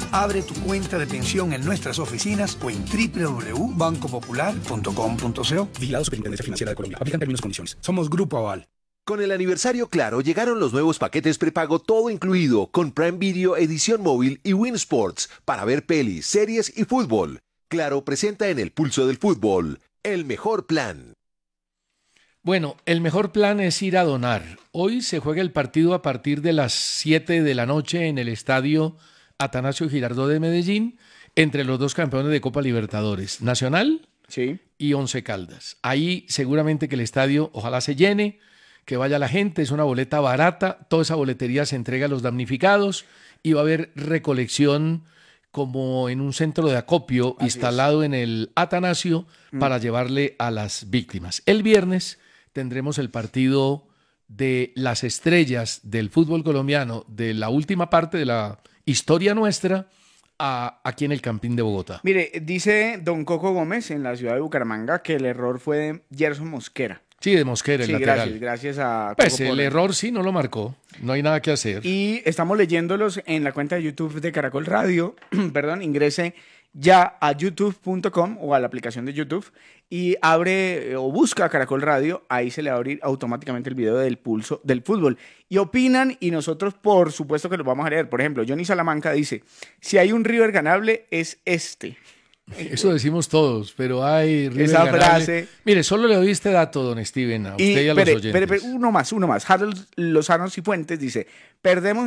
Abre tu cuenta de pensión en nuestras oficinas o en www.bancopopular.com.co. Vigilado Superintendencia Financiera de Colombia. Aplican términos y condiciones. Somos Grupo Aval. Con el aniversario Claro llegaron los nuevos paquetes prepago todo incluido con Prime Video edición móvil y Win Sports para ver pelis, series y fútbol. Claro presenta en el pulso del fútbol el mejor plan. Bueno, el mejor plan es ir a donar. Hoy se juega el partido a partir de las 7 de la noche en el estadio Atanasio Girardot de Medellín entre los dos campeones de Copa Libertadores, Nacional y Once Caldas. Ahí seguramente que el estadio ojalá se llene, que vaya la gente, es una boleta barata, toda esa boletería se entrega a los damnificados y va a haber recolección como en un centro de acopio instalado en el Atanasio para llevarle a las víctimas. El viernes tendremos el partido de las estrellas del fútbol colombiano, de la última parte de la historia nuestra, aquí en el Campín de Bogotá. Mire, dice don Coco Gómez en la ciudad de Bucaramanga que el error fue de Gerson Mosquera. Sí, de Mosquera, el lateral. Gracias a Coco. Pues el error sí no lo marcó, no hay nada que hacer. Y estamos leyéndolos en la cuenta de YouTube de Caracol Radio. Perdón, ingrese ya a youtube.com o a la aplicación de YouTube y abre o busca Caracol Radio, ahí se le va a abrir automáticamente el video del pulso del fútbol. Y opinan y nosotros por supuesto que los vamos a leer. Por ejemplo, Johnny Salamanca dice, si hay un River ganable es este. Eso decimos todos, pero hay River esa ganable. Frase. Mire, solo le doy este dato, don Steven, a usted y a los oyentes. Uno más. Harold Lozano Cifuentes dice, perdemos